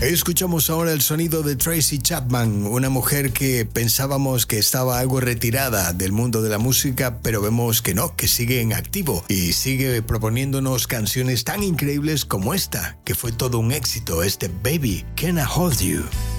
Escuchamos ahora el sonido de Tracy Chapman, una mujer que pensábamos que estaba algo retirada del mundo de la música, pero vemos que no, que sigue en activo y sigue proponiéndonos canciones tan increíbles como esta, que fue todo un éxito, este Baby, Can I Hold You?